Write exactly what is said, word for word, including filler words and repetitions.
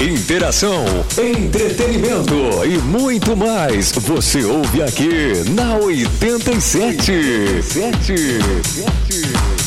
Interação, entretenimento e muito mais. Você ouve aqui na oitenta e sete. oitenta e sete.